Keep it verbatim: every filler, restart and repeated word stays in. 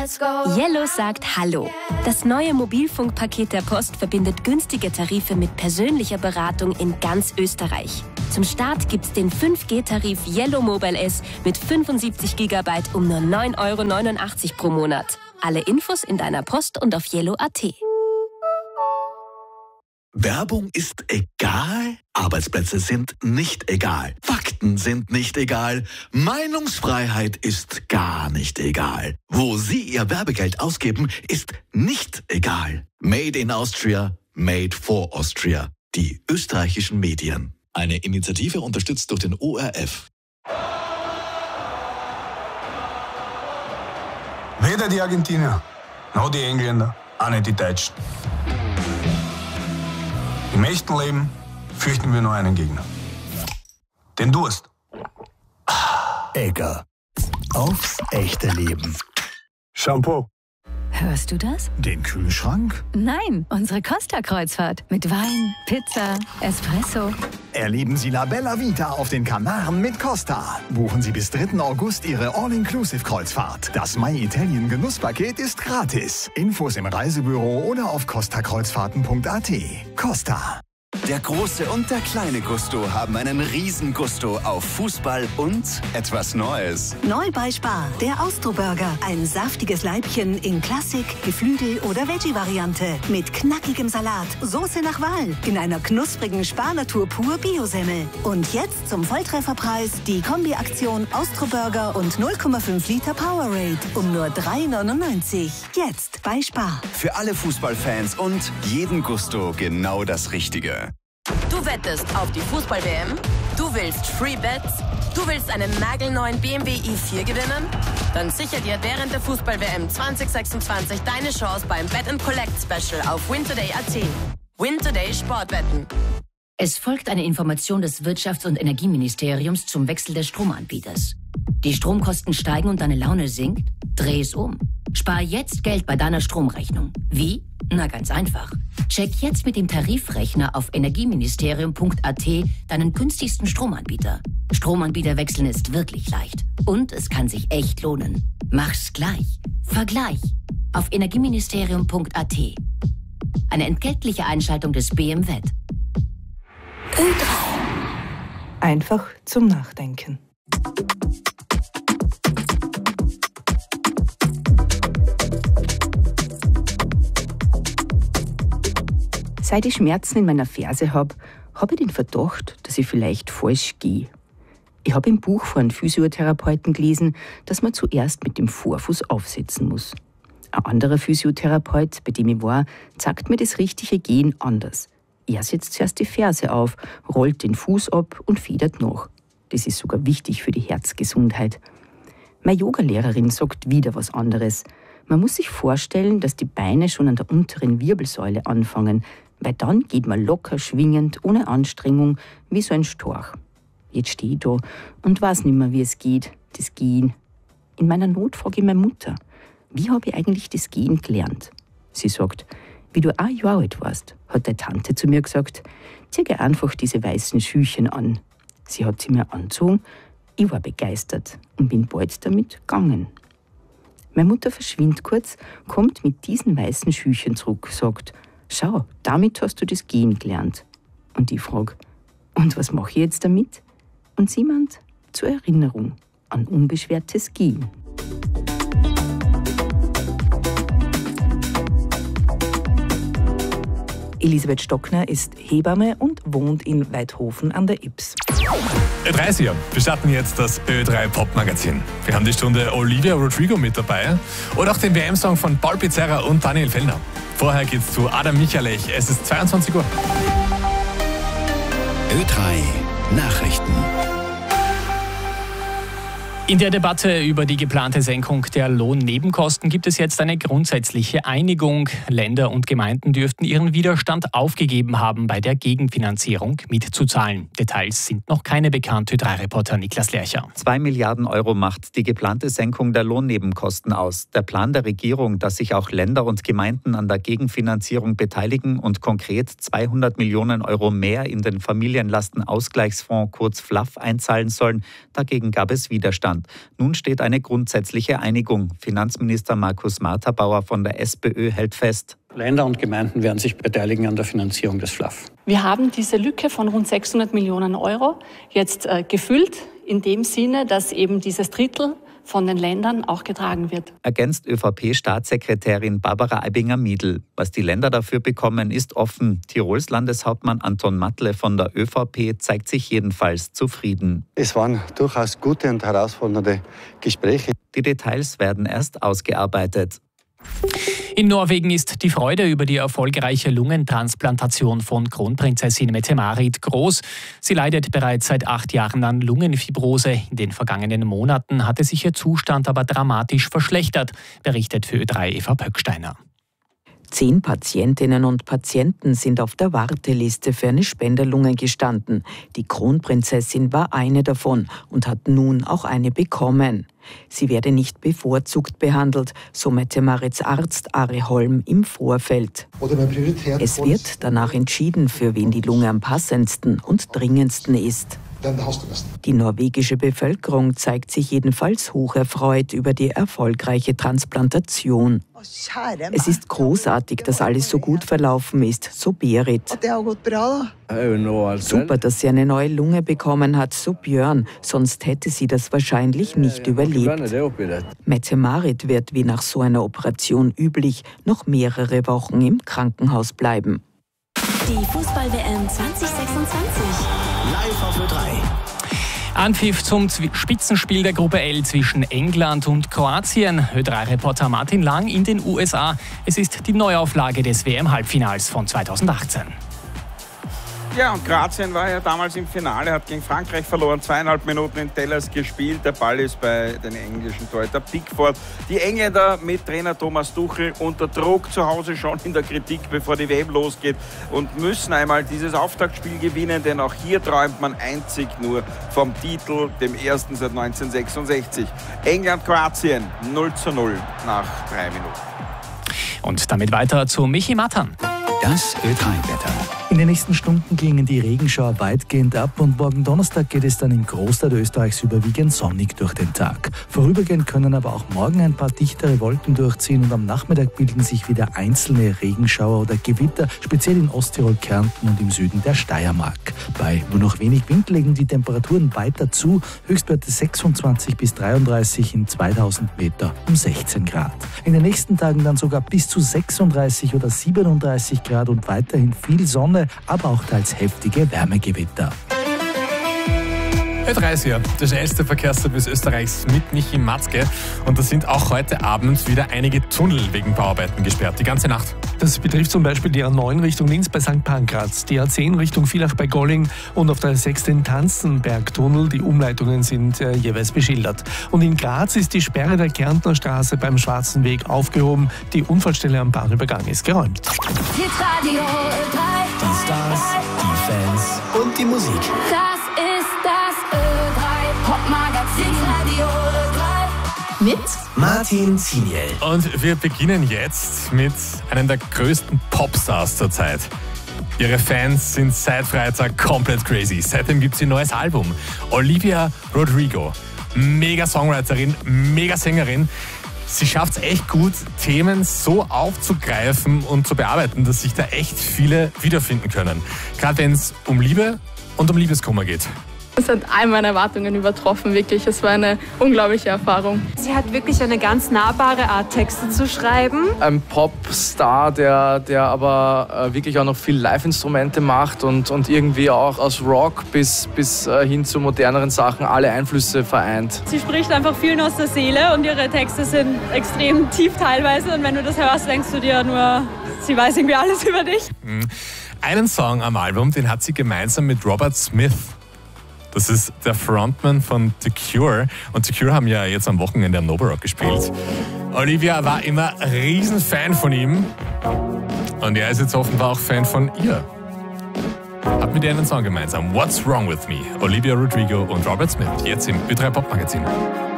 Yellow sagt Hallo. Das neue Mobilfunkpaket der Post verbindet günstige Tarife mit persönlicher Beratung in ganz Österreich. Zum Start gibt's den fünf G Tarif Yellow Mobile S mit fünfundsiebzig Gigabyte um nur neun Euro neunundachtzig pro Monat. Alle Infos in deiner Post und auf yellow punkt at. Werbung ist egal, Arbeitsplätze sind nicht egal, Fakten sind nicht egal, Meinungsfreiheit ist gar nicht egal. Wo Sie Ihr Werbegeld ausgeben, ist nicht egal. Made in Austria, made for Austria. Die österreichischen Medien. Eine Initiative unterstützt durch den O R F. Weder die Argentinier, noch die Engländer, auch nicht die Deutschen. Im echten Leben fürchten wir nur einen Gegner. Den Durst. Egger. Aufs echte Leben. Shampoo. Hörst du das? Den Kühlschrank? Nein, unsere Costa-Kreuzfahrt. Mit Wein, Pizza, Espresso. Erleben Sie La Bella Vita auf den Kanaren mit Costa. Buchen Sie bis dritten August Ihre All-Inclusive-Kreuzfahrt. Das My Italien Genusspaket ist gratis. Infos im Reisebüro oder auf costa kreuzfahrten punkt at. Costa. Der große und der kleine Gusto haben einen riesen Gusto auf Fußball und etwas Neues. Neu bei Spar, der Austro-Burger. Ein saftiges Leibchen in Klassik, Geflügel- oder Veggie-Variante. Mit knackigem Salat, Soße nach Wahl, in einer knusprigen Spar-Natur pur Bio-Semmel. Und jetzt zum Volltrefferpreis die Kombi-Aktion Austro-Burger und null Komma fünf Liter Powerade um nur drei neunundneunzig. Jetzt bei Spar. Für alle Fußballfans und jeden Gusto genau das Richtige. Du wettest auf die Fußball-W M? Du willst Free Bets? Du willst einen nagelneuen B M W i vier gewinnen? Dann sicher dir während der Fußball-W M zwanzig sechsundzwanzig deine Chance beim Bet and Collect Special auf wintoday punkt at. Wintoday Sportwetten. Es folgt eine Information des Wirtschafts- und Energieministeriums zum Wechsel des Stromanbieters. Die Stromkosten steigen und deine Laune sinkt? Dreh es um. Spar jetzt Geld bei deiner Stromrechnung. Wie? Na, ganz einfach. Check jetzt mit dem Tarifrechner auf energieministerium punkt at deinen günstigsten Stromanbieter. Stromanbieter wechseln ist wirklich leicht. Und es kann sich echt lohnen. Mach's gleich. Vergleich. Auf energieministerium punkt at. Eine entgeltliche Einschaltung des B M W. Ö drei. Einfach zum Nachdenken. Seit ich Schmerzen in meiner Ferse habe, habe ich den Verdacht, dass ich vielleicht falsch gehe. Ich habe im Buch von einem Physiotherapeuten gelesen, dass man zuerst mit dem Vorfuß aufsetzen muss. Ein anderer Physiotherapeut, bei dem ich war, zeigt mir das richtige Gehen anders. Er setzt zuerst die Ferse auf, rollt den Fuß ab und federt nach. Das ist sogar wichtig für die Herzgesundheit. Meine Yogalehrerin sagt wieder was anderes. Man muss sich vorstellen, dass die Beine schon an der unteren Wirbelsäule anfangen, weil dann geht man locker schwingend, ohne Anstrengung, wie so ein Storch. Jetzt stehe ich da und weiß nicht mehr, wie es geht, das Gehen. In meiner Not frage ich meine Mutter, wie habe ich eigentlich das Gehen gelernt? Sie sagt, wie du ein Jahr alt warst, hat deine Tante zu mir gesagt, zieh dir einfach diese weißen Schüchen an. Sie hat sie mir angezogen, ich war begeistert und bin bald damit gegangen. Meine Mutter verschwindet kurz, kommt mit diesen weißen Schüchen zurück, sagt, schau, damit hast du das Gehen gelernt. Und ich frage, und was mache ich jetzt damit? Und sie meint, zur Erinnerung an unbeschwertes Gehen. Elisabeth Stockner ist Hebamme und wohnt in Weidhofen an der Ybbs. Ö drei ist hier. Wir starten jetzt das Ö drei Pop-Magazin. Wir haben die Stunde Olivia Rodrigo mit dabei und auch den W M-Song von Paul Pizzerra und Daniel Fellner. Vorher geht's zu Adam Michalech. Es ist zweiundzwanzig Uhr. Ö drei Nachrichten. In der Debatte über die geplante Senkung der Lohnnebenkosten gibt es jetzt eine grundsätzliche Einigung. Länder und Gemeinden dürften ihren Widerstand aufgegeben haben, bei der Gegenfinanzierung mitzuzahlen. Details sind noch keine bekannt. Ö drei Reporter Niklas Lercher. Zwei Milliarden Euro macht die geplante Senkung der Lohnnebenkosten aus. Der Plan der Regierung, dass sich auch Länder und Gemeinden an der Gegenfinanzierung beteiligen und konkret zweihundert Millionen Euro mehr in den Familienlastenausgleichsfonds kurz F L A F einzahlen sollen, dagegen gab es Widerstand. Deutschland. Nun steht eine grundsätzliche Einigung. Finanzminister Markus Marthabauer von der SPÖ hält fest. Länder und Gemeinden werden sich beteiligen an der Finanzierung des F L A F. Wir haben diese Lücke von rund sechshundert Millionen Euro jetzt äh, gefüllt, in dem Sinne, dass eben dieses Drittel von den Ländern auch getragen wird. Ergänzt ÖVP-Staatssekretärin Barbara Aibinger-Miedl. Was die Länder dafür bekommen, ist offen. Tirols Landeshauptmann Anton Matle von der ÖVP zeigt sich jedenfalls zufrieden. Es waren durchaus gute und herausfordernde Gespräche. Die Details werden erst ausgearbeitet. In Norwegen ist die Freude über die erfolgreiche Lungentransplantation von Kronprinzessin Mette-Marit groß. Sie leidet bereits seit acht Jahren an Lungenfibrose. In den vergangenen Monaten hatte sich ihr Zustand aber dramatisch verschlechtert, berichtet für Ö drei Eva Pöcksteiner. Zehn Patientinnen und Patienten sind auf der Warteliste für eine Spenderlunge gestanden. Die Kronprinzessin war eine davon und hat nun auch eine bekommen. Sie werde nicht bevorzugt behandelt, so Mette-Marits Arzt Ari Holm im Vorfeld. Es wird danach entschieden, für wen die Lunge am passendsten und dringendsten ist. Die norwegische Bevölkerung zeigt sich jedenfalls hocherfreut über die erfolgreiche Transplantation. Es ist großartig, dass alles so gut verlaufen ist, so Berit. Super, dass sie eine neue Lunge bekommen hat, so Björn, sonst hätte sie das wahrscheinlich nicht überlebt. Mette-Marit wird, wie nach so einer Operation üblich, noch mehrere Wochen im Krankenhaus bleiben. Die Fußball-W M zwanzig sechsundzwanzig. Live auf Ö drei. Anpfiff zum Spitzenspiel der Gruppe L zwischen England und Kroatien. Ö drei Reporter Martin Lang in den U S A. Es ist die Neuauflage des W M-Halbfinals von zweitausendachtzehn. Ja, und Kroatien war ja damals im Finale, hat gegen Frankreich verloren, zweieinhalb Minuten in Tellers gespielt. Der Ball ist bei den englischen Torhüter Pickford. Die Engländer mit Trainer Thomas Tuchel unter Druck, zu Hause schon in der Kritik, bevor die W M losgeht, und müssen einmal dieses Auftaktspiel gewinnen, denn auch hier träumt man einzig nur vom Titel, dem ersten seit neunzehnhundertsechsundsechzig. England-Kroatien null zu null nach drei Minuten. Und damit weiter zu Michi Mattern. Das Ö drei Wetter. In den nächsten Stunden klingen die Regenschauer weitgehend ab und morgen Donnerstag geht es dann im Großteil Österreichs überwiegend sonnig durch den Tag. Vorübergehend können aber auch morgen ein paar dichtere Wolken durchziehen und am Nachmittag bilden sich wieder einzelne Regenschauer oder Gewitter, speziell in Osttirol, Kärnten und im Süden der Steiermark. Bei nur noch wenig Wind legen die Temperaturen weiter zu, Höchstwerte sechsundzwanzig bis dreiunddreißig, in zweitausend Meter um sechzehn Grad. In den nächsten Tagen dann sogar bis zu sechsunddreißig oder siebenunddreißig Grad und weiterhin viel Sonne, aber auch teils heftige Wärmegewitter. Ö drei ist hier, der schnellste Verkehrsservice Österreichs mit Michi Matzke. Und da sind auch heute Abend wieder einige Tunnel wegen Bauarbeiten gesperrt, die ganze Nacht. Das betrifft zum Beispiel die A neun Richtung Linz bei Sankt Pankraz, die A zehn Richtung Villach bei Golling und auf der A sechs den Tanzenbergtunnel. Die Umleitungen sind äh, jeweils beschildert. Und in Graz ist die Sperre der Kärntner Straße beim Schwarzen Weg aufgehoben. Die Unfallstelle am Bahnübergang ist geräumt. Die Stars, die Fans und die Musik. Das ist das Ö drei Popmagazin. Radio Ö drei. Mit Martin Ziniel. Und wir beginnen jetzt mit einem der größten Popstars zur Zeit. Ihre Fans sind seit Freitag komplett crazy. Seitdem gibt es ihr neues Album. Olivia Rodrigo. Mega Songwriterin, mega Sängerin. Sie schafft es echt gut, Themen so aufzugreifen und zu bearbeiten, dass sich da echt viele wiederfinden können. Gerade wenn es um Liebe und um Liebeskummer geht. Es hat all meine Erwartungen übertroffen, wirklich. Es war eine unglaubliche Erfahrung. Sie hat wirklich eine ganz nahbare Art, Texte zu schreiben. Ein Popstar, der, der aber äh, wirklich auch noch viel Live-Instrumente macht und, und irgendwie auch aus Rock bis, bis äh, hin zu moderneren Sachen alle Einflüsse vereint. Sie spricht einfach vielen aus der Seele und ihre Texte sind extrem tief teilweise. Und wenn du das hörst, denkst du dir nur, sie weiß irgendwie alles über dich. Einen Song am Album, den hat sie gemeinsam mit Robert Smith. Das ist der Frontman von The Cure. Und The Cure haben ja jetzt am Wochenende am Nobel Rock gespielt. Olivia war immer ein Riesenfan von ihm. Und er ist jetzt offenbar auch Fan von ihr. Hat mit ihr einen Song gemeinsam. What's Wrong With Me? Olivia Rodrigo und Robert Smith. Jetzt im Ö drei Popmagazin.